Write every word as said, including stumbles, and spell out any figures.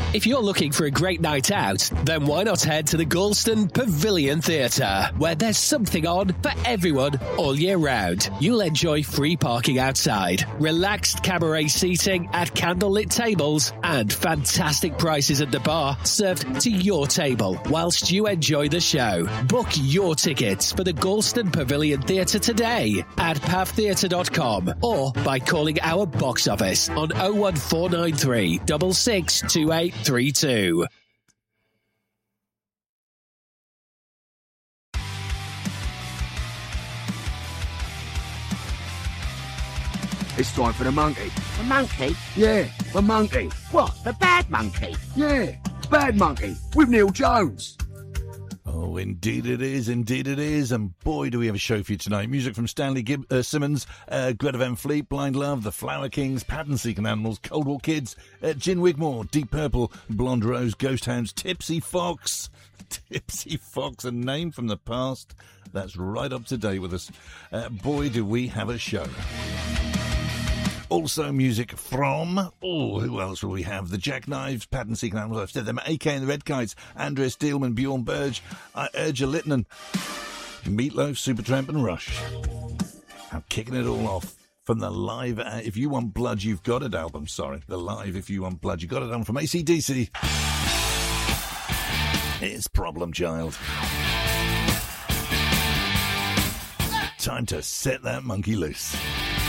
If you're looking for a great night out, then why not head to the Galston Pavilion Theatre, where there's something on for everyone all year round. You'll enjoy free parking outside, relaxed cabaret seating at candlelit tables, and fantastic prices at the bar served to your table whilst you enjoy the show. Book your tickets for the Galston Pavilion Theatre today at pav theatre dot com or by calling our box office on oh one four nine three, six six two eight three two. It's time for the monkey. The monkey? Yeah, the monkey. What, the bad monkey? Yeah, Bad Monkey with Neil Jones. Oh, indeed it is, indeed it is. And boy, do we have a show for you tonight. Music from Stanley Gib- uh, Simmons, uh, Greta Van Fleet, Blind Love, The Flower Kings, Pattern Seeking Animals, Cold War Kids, uh, Gin Wigmore, Deep Purple, Blonde Rose, Ghost Hounds, Tipsy Fox. Tipsy Fox, a name from the past that's right up to date with us. Uh, boy, do we have a show. Also music from, oh, who else will we have? The Jackknives, Pattern Seeking Animals, I've said them, A K and the Red Kites, Andrea Steelman, Bjorn Burge, uh, Urja Littonen, Meatloaf, Supertramp and Rush. I'm kicking it all off from the live, uh, If You Want Blood, You've Got It album, sorry. The live If You Want Blood, You've Got It album from A C D C. It's Problem Child. Time to set that monkey loose.